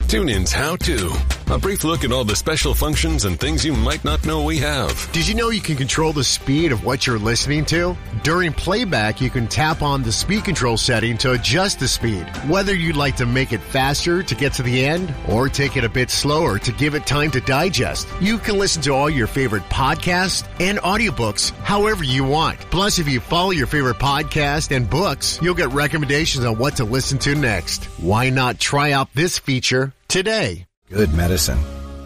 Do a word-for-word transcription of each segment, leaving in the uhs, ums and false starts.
TuneIn's How To. A brief look at all the special functions and things you might not know we have. Did you know you can control the speed of what you're listening to? During playback, you can tap on the speed control setting to adjust the speed. Whether you'd like to make it faster to get to the end or take it a bit slower to give it time to digest, you can listen to all your favorite podcasts and audiobooks however you want. Plus, if you follow your favorite podcast and books, you'll get recommendations on what to listen to next. Why not try out this feature today? Good medicine.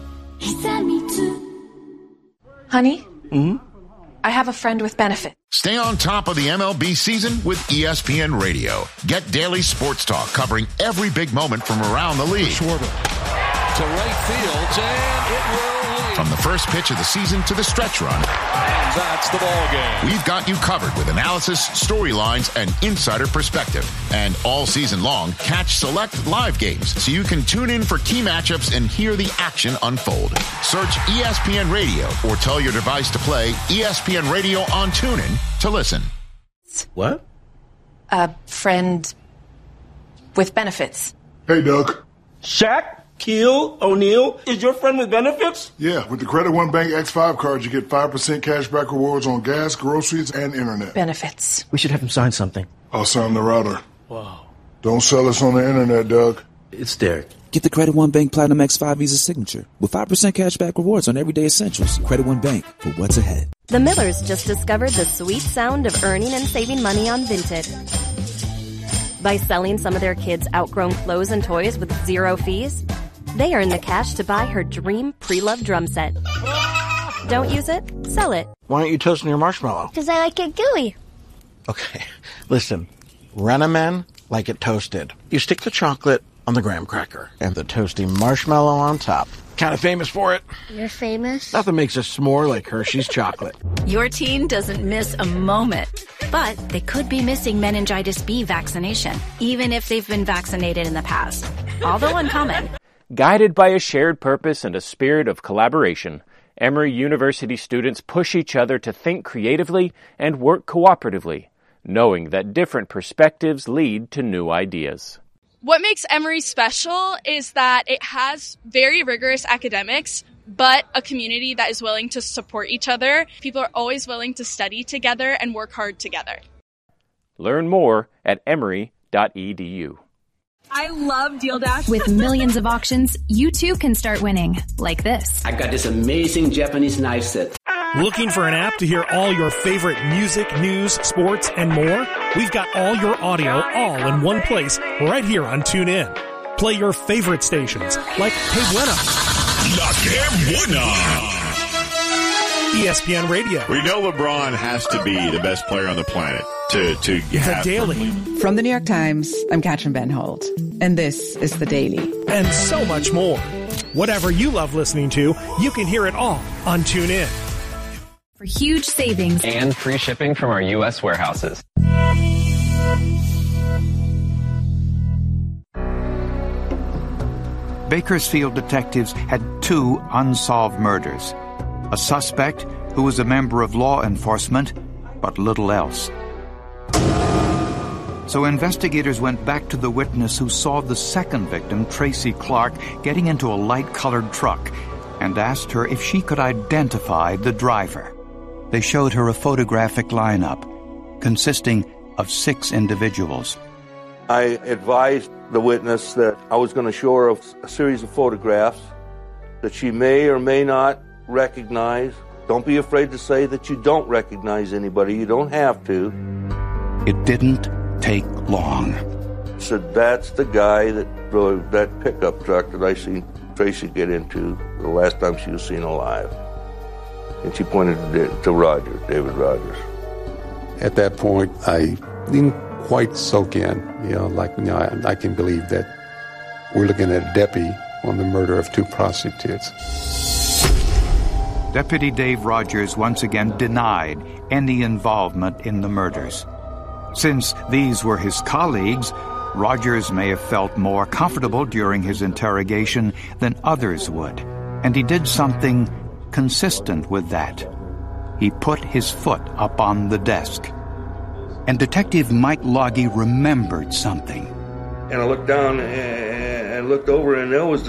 Honey? Mm-hmm? I have a friend with benefits. Stay on top of the M L B season with E S P N Radio. Get daily sports talk covering every big moment from around the league. Schwarber to right field, and it will lead. From the first pitch of the season to the stretch run. And that's the ball game. We've got you covered with analysis, storylines, and insider perspective. And all season long, catch select live games so you can tune in for key matchups and hear the action unfold. Search E S P N Radio or tell your device to play E S P N Radio on TuneIn to listen. What? A friend with benefits. Hey, Doug. Shaq? Keel O'Neal is your friend with benefits? Yeah, with the Credit One Bank X five card, you get five percent cash back rewards on gas, groceries, and internet. Benefits. We should have him sign something. I'll sign the router. Wow. Don't sell us on the internet, Doug. It's Derek. Get the Credit One Bank Platinum X five Visa Signature with five percent cash back rewards on everyday essentials. Credit One Bank for what's ahead. The Millers just discovered the sweet sound of earning and saving money on Vinted. By selling some of their kids' outgrown clothes and toys with zero fees, they earn the cash to buy her dream pre-loved drum set. Don't use it? Sell it. Why aren't you toasting your marshmallow? Because I like it gooey. Okay, listen. Renamen like it toasted. You stick the chocolate on the graham cracker and the toasty marshmallow on top. Kind of famous for it. You're famous? Nothing makes a s'more like Hershey's chocolate. Your teen doesn't miss a moment, but they could be missing meningitis B vaccination, even if they've been vaccinated in the past. Although uncommon. Guided by a shared purpose and a spirit of collaboration, Emory University students push each other to think creatively and work cooperatively, knowing that different perspectives lead to new ideas. What makes Emory special is that it has very rigorous academics, but a community that is willing to support each other. People are always willing to study together and work hard together. Learn more at emory dot e d u. I love Deal Dash. With millions of auctions, you too can start winning, like this. I got this amazing Japanese knife set. Looking for an app to hear all your favorite music, news, sports, and more? We've got all your audio all in one place right here on TuneIn. Play your favorite stations like Que Buena, La Que Buena, E S P N Radio. We know LeBron has to be the best player on the planet to, to have. The Daily. From the New York Times, I'm Katrin Ben Holt, and this is The Daily. And so much more. Whatever you love listening to, you can hear it all on TuneIn. For huge savings and free shipping from our U S warehouses. Bakersfield detectives had two unsolved murders. A suspect who was a member of law enforcement, but little else. So investigators went back to the witness who saw the second victim, Tracy Clark, getting into a light-colored truck and asked her if she could identify the driver. They showed her a photographic lineup consisting of six individuals. I advised the witness that I was going to show her a, a series of photographs that she may or may not recognize. Don't be afraid to say that you don't recognize anybody. You don't have to. It didn't take long. So that's the guy that drove that pickup truck that I seen Tracy get into the last time she was seen alive. And she pointed to, to Roger, David Rogers. At that point, I didn't quite soak in, you know, like, you know, I, I can believe that we're looking at a deputy on the murder of two prostitutes. Deputy Dave Rogers once again denied any involvement in the murders. Since these were his colleagues, Rogers may have felt more comfortable during his interrogation than others would, and he did something consistent with that. He put his foot up on the desk. And Detective Mike Loggy remembered something. And I looked down and looked over, and there was the